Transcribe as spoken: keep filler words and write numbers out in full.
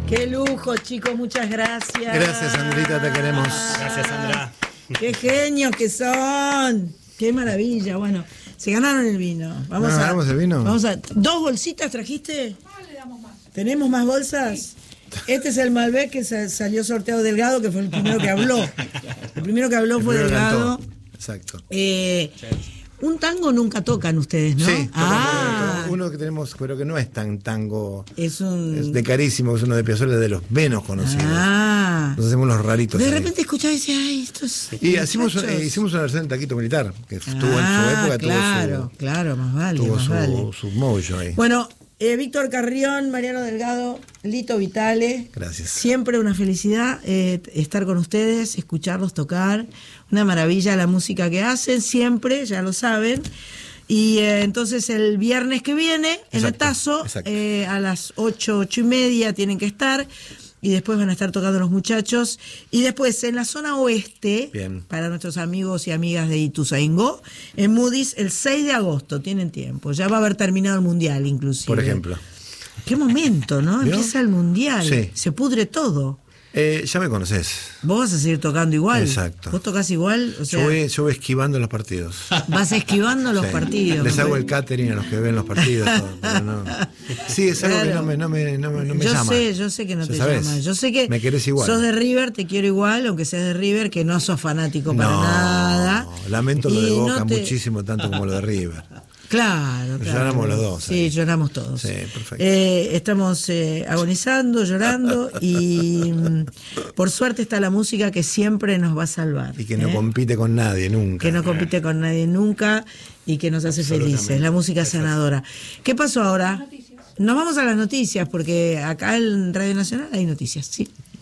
Qué lujo, chicos, muchas gracias. Gracias, Sandrita, te queremos. Gracias, Sandra. Qué genios que son. Qué maravilla. Bueno, se ganaron el vino. Vamos ¿No a ganamos el vino? Vamos a ¿Dos bolsitas trajiste? Ah, le damos más. ¿Tenemos más bolsas? Este es el Malbec que sa- salió sorteado Delgado, que fue el primero que habló. El primero que habló El fue primero Delgado. cantó. Exacto. Eh, un tango nunca tocan ustedes, ¿no? Sí, ah, tocamos uno que tenemos, pero que no es tan tango. es un... Es de carísimo, es uno de Piazzolla, de los menos conocidos. Ah. Nos hacemos los raritos. De ahí. repente escuchás y decís, ay, esto es... Y hicimos, muchachos. eh, hicimos una versión del Taquito Militar, que estuvo Ah, en su época, claro, tuvo su, claro, más vale, tuvo más su, vale. su mojo ahí. Bueno, eh, Víctor Carrión, Mariano Delgado, Lito Vitale. Gracias. Siempre una felicidad eh, estar con ustedes, escucharlos tocar. Una maravilla la música que hacen, siempre, ya lo saben. Y eh, entonces el viernes que viene, en el Exacto, Tazo, exacto. eh, a las ocho, ocho y media tienen que estar. Y después van a estar tocando los muchachos. Y después en la zona oeste, Bien. para nuestros amigos y amigas de Ituzaingó, en Moody's el seis de agosto, tienen tiempo. Ya va a haber terminado el Mundial, inclusive. Por ejemplo. Qué momento, ¿no? ¿Vio? Empieza el Mundial. Sí. Se pudre todo. Eh, ya me conoces. Vos vas a seguir tocando igual. Exacto. Vos tocás igual, o sea, yo, voy, yo voy esquivando los partidos. vas esquivando los Sí. partidos. Les ¿no? hago el catering a los que ven los partidos. todo, pero no. Sí, es algo Claro. que no me, no me, no me, no me yo llama. sé, yo sé que no ¿Ya te sabes? llama. Yo sé que me querés igual. sos de River, te quiero igual, aunque seas de River, que no sos fanático para no, nada. lamento lo Y de Boca no te- muchísimo, tanto como lo de River. Claro, claro. Lloramos los dos Sí, ahí. lloramos todos. Sí, perfecto. Eh, estamos eh, agonizando, llorando y mm, por suerte está la música que siempre nos va a salvar. Y que no ¿eh? compite con nadie, nunca. Que no compite con nadie nunca y que nos hace felices. La música sanadora. ¿Qué pasó ahora? Nos vamos a las noticias porque acá en Radio Nacional hay noticias, sí.